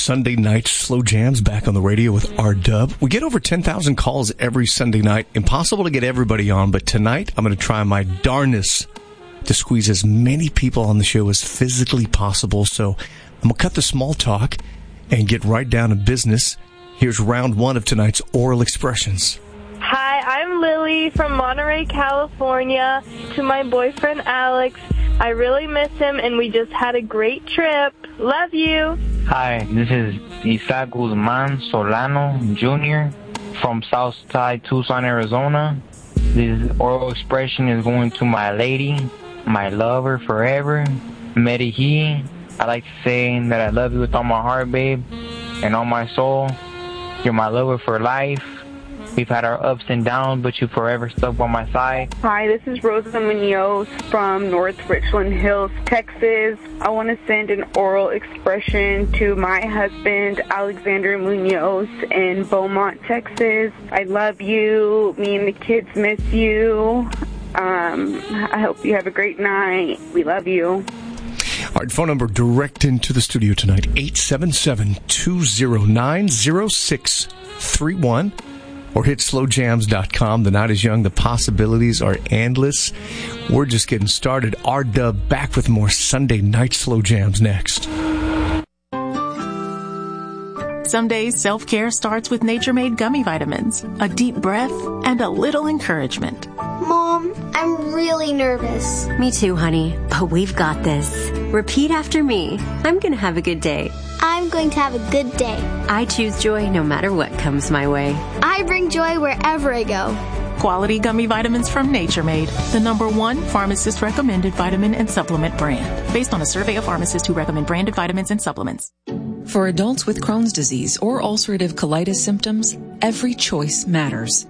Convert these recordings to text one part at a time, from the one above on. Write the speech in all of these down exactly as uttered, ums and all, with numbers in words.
Sunday night slow jams back on the radio with R-Dub. We get over ten thousand calls every Sunday night. Impossible to get everybody on, but tonight I'm going to try my darnest to squeeze as many people on the show as physically possible. So I'm going to cut the small talk and get right down to business. Here's round one of tonight's oral expressions. Hi, I'm Lily from Monterey, California. To my boyfriend, Alex, I really miss him, and we just had a great trip. Love you. Hi, this is Isaac Guzman Solano Junior from Southside Tucson, Arizona. This oral expression is going to my lady, my lover forever, Medellin. I like to say that I love you with all my heart, babe, and all my soul. You're my lover for life. We've had our ups and downs, but you forever stuck by my side. Hi, this is Rosa Munoz from North Richland Hills, Texas. I want to send an oral expression to my husband, Alexander Munoz, in Beaumont, Texas. I love you. Me and the kids miss you. Um, I hope you have a great night. We love you. All right, phone number direct into the studio tonight, eight seven seven, two zero nine, zero six three one. Or hit slow jams dot com. The night is young. The possibilities are endless. We're just getting started. R-Dub back with more Sunday night slow jams next. Some days self-care starts with Nature-Made gummy vitamins, a deep breath, and a little encouragement. Mom, I'm really nervous. Me too, honey, but we've got this. Repeat after me. I'm going to have a good day. I'm going to have a good day. I choose joy no matter what comes my way. I bring joy wherever I go. Quality gummy vitamins from Nature-Made, the number one pharmacist-recommended vitamin and supplement brand, based on a survey of pharmacists who recommend branded vitamins and supplements. For adults with Crohn's disease or ulcerative colitis symptoms, every choice matters.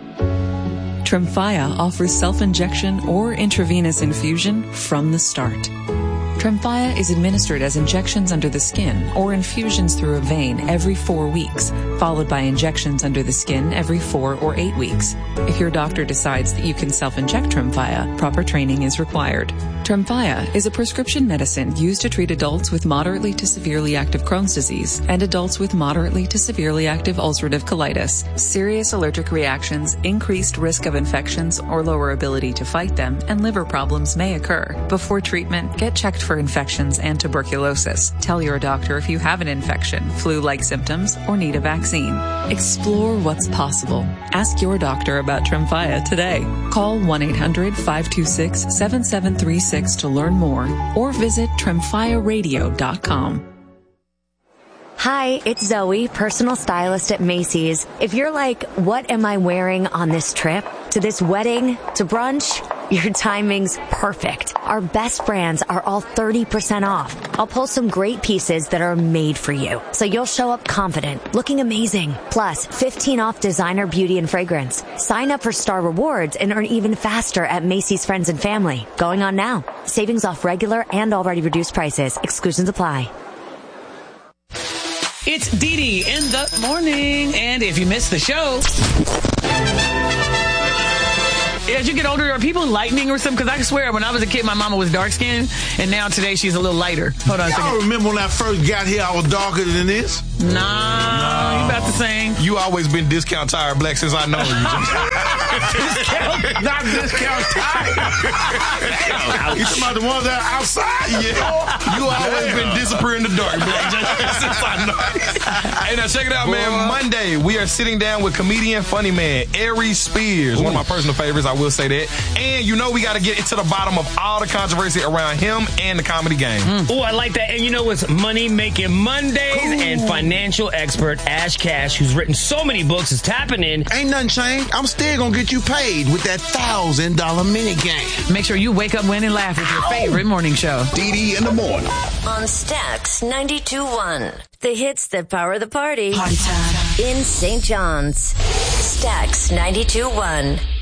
Tremfya offers self-injection or intravenous infusion from the start. Tremfya is administered as injections under the skin or infusions through a vein every four weeks, followed by injections under the skin every four or eight weeks. If your doctor decides that you can self-inject Tremfya, proper training is required. Tremfya is a prescription medicine used to treat adults with moderately to severely active Crohn's disease and adults with moderately to severely active ulcerative colitis. Serious allergic reactions, increased risk of infections or lower ability to fight them, and liver problems may occur. Before treatment, get checked for infections and tuberculosis. Tell your doctor if you have an infection, flu-like symptoms, or need a vaccine. Explore what's possible. Ask your doctor about Tremfya today. Call one eight hundred, five two six, seven seven three six to learn more or visit tremfya radio dot com. Hi, it's Zoe, personal stylist at Macy's. If you're like, what am I wearing on this trip? To this wedding? To brunch? Your timing's perfect. Our best brands are all thirty percent off. I'll pull some great pieces that are made for you, so you'll show up confident, looking amazing. Plus, fifteen off designer beauty and fragrance. Sign up for Star Rewards and earn even faster at Macy's Friends and Family. Going on now. Savings off regular and already reduced prices. Exclusions apply. It's Dee Dee in the morning, and if you missed the show, as you get older, are people lightening or something? Because I swear, when I was a kid, my mama was dark skinned, and now today she's a little lighter. Hold on a second. Y'all remember when I first got here, I was darker than this? Nah, no. You about to sing. You always been discount tire black since I know you. Discount, not discount tire. You talking about the ones that are outside? Yeah. You always yeah. been disappearing in the dark black since I know. Hey, now check it out, man. Boy. Monday, we are sitting down with comedian, funny man, Aries Spears. Ooh. One of my personal favorites, I will say that. And you know we got to get to the bottom of all the controversy around him and the comedy game. Mm. Oh, I like that. And you know it's Money Making Mondays, Ooh. And financial expert Ash Cash, who's written so many books, is tapping in. Ain't nothing changed. I'm still going to get you paid with that one thousand dollars mini game. Make sure you wake up, win, and laugh with your favorite morning show. Dee Dee in the morning. On Stax ninety-two point one. The hits that power the party. Party time. In Saint John's. Stax ninety-two point one.